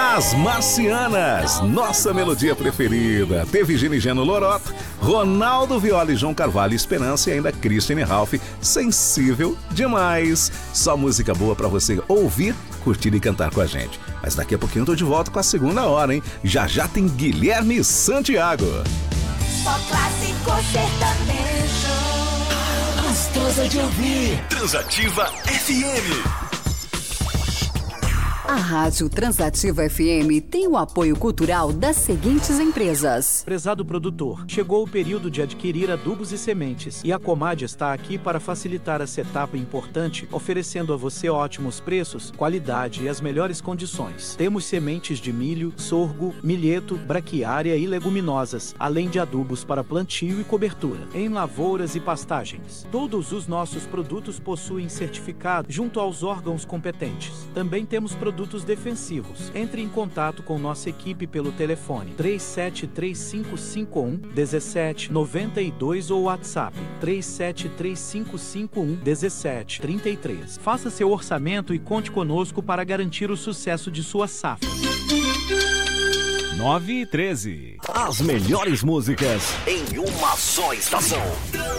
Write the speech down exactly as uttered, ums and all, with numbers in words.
As Marcianas, nossa melodia preferida. Teve Ginigiano Loroto, Ronaldo Viola e João Carvalho Esperança e ainda Christine Ralph, Sensível Demais. Só música boa pra você ouvir, curtir e cantar com a gente. Mas daqui a pouquinho eu tô de volta com a segunda hora, hein? Já já tem Guilherme Santiago. Só clássico sertanejo. Gostosa de ouvir. Transativa F M. A Rádio Transativa F M tem o apoio cultural das seguintes empresas. Prezado produtor, chegou o período de adquirir adubos e sementes e a Comad está aqui para facilitar essa etapa importante, oferecendo a você ótimos preços, qualidade e as melhores condições. Temos sementes de milho, sorgo, milheto, braquiária e leguminosas, além de adubos para plantio e cobertura, em lavouras e pastagens. Todos os nossos produtos possuem certificado junto aos órgãos competentes. Também temos produtos Produtos defensivos. Entre em contato com nossa equipe pelo telefone três sete três cinco cinco um um sete nove dois ou WhatsApp três sete três cinco cinco um um sete três três. Faça seu orçamento e conte conosco para garantir o sucesso de sua safra. nove e treze. As melhores músicas em uma só estação.